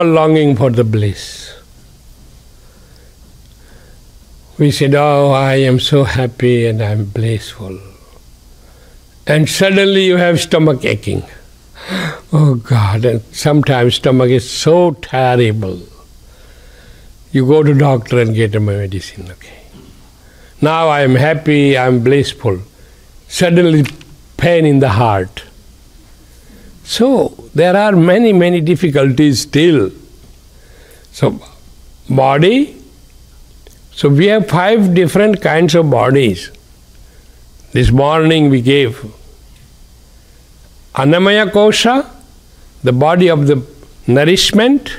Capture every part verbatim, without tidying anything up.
longing for the bliss. We said, oh, I am so happy and I am blissful. And suddenly you have stomach aching. Oh God, and sometimes stomach is so terrible. You go to doctor and get a medicine, okay. Now I am happy, I am blissful. Suddenly pain in the heart. So there are many, many difficulties still. So body, so we have five different kinds of bodies. This morning we gave Annamaya Kosha, the body of the nourishment.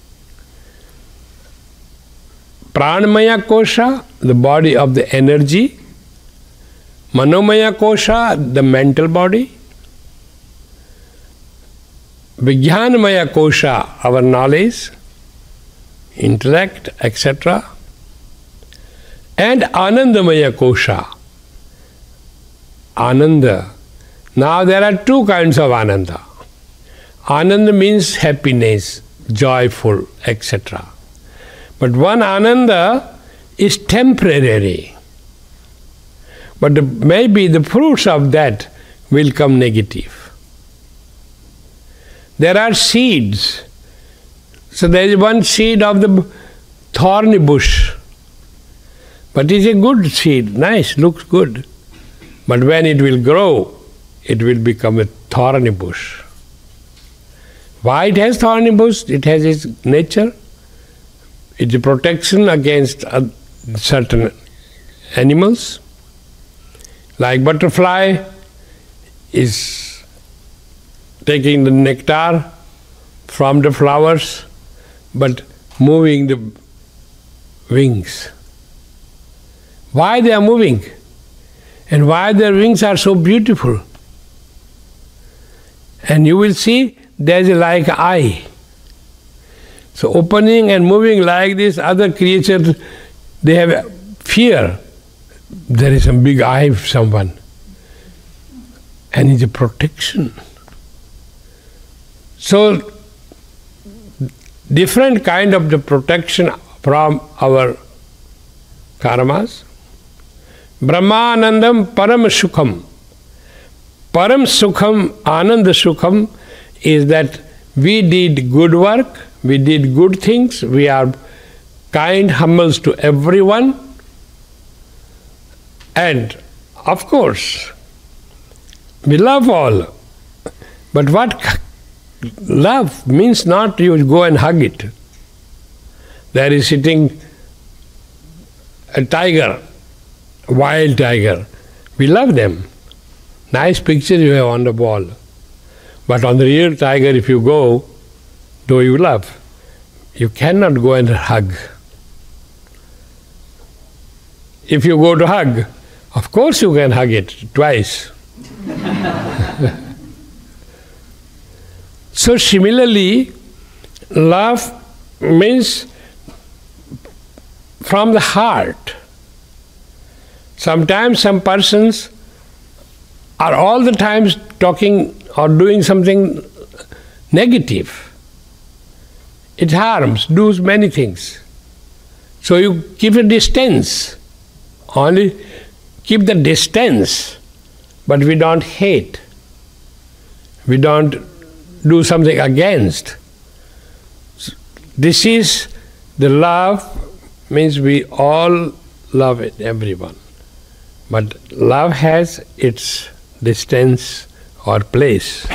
Pranamaya Kosha, the body of the energy. Manomaya Kosha, the mental body. Vijnanamaya Kosha, our knowledge, intellect, et cetera. And Anandamaya Kosha, Ananda. Now there are two kinds of Ananda. Ananda means happiness, joyful, et cetera. But one Ananda is temporary. But the, maybe the fruits of that will come negative. There are seeds. So there is one seed of the thorny bush. But it's a good seed, nice, looks good. But when it will grow, it will become a thorny bush. Why it has thorny bush? It has its nature. It's a protection against uh, certain animals. Like butterfly is taking the nectar from the flowers, but moving the wings. Why they are moving? And why their wings are so beautiful? And you will see there is a like eye. So opening and moving like this, other creatures, they have fear. There is a big eye of someone. And it's a protection. So, different kind of the protection from our karmas. Brahmanandam Param Sukham. Param Sukham, Ananda Sukham is that we did good work, we did good things, we are kind, humble to everyone. And, of course, we love all. But what love means not you go and hug it. There is sitting a tiger, a wild tiger. We love them. Nice picture you have on the wall. But on the real tiger, if you go, though you love, you cannot go and hug. If you go to hug, of course you can hug it twice. So similarly, love means from the heart. Sometimes some persons are all the time talking or doing something negative. It harms, does many things. So you keep a distance. Only keep the distance, but we don't hate. We don't do something against. This is the love, means we all love it, everyone. But love has its distance or place.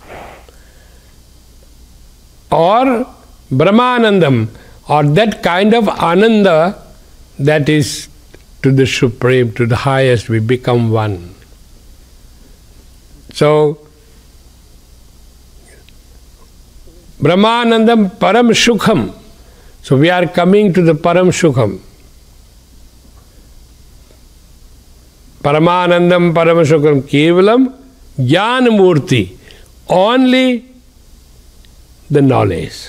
Or Brahmanandam, or that kind of Ananda that is to the Supreme, to the highest, we become one. So, Brahmanandam Param Sukham. So we are coming to the Param Sukham. Paramanandam Param Sukham Kevalam Jnana Murti. Only the knowledge.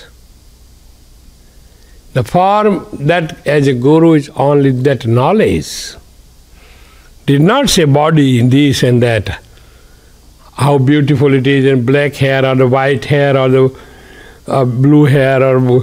The form that as a guru is only that knowledge. Did not say body, this and that. How beautiful it is, and black hair or the white hair or the uh, blue hair or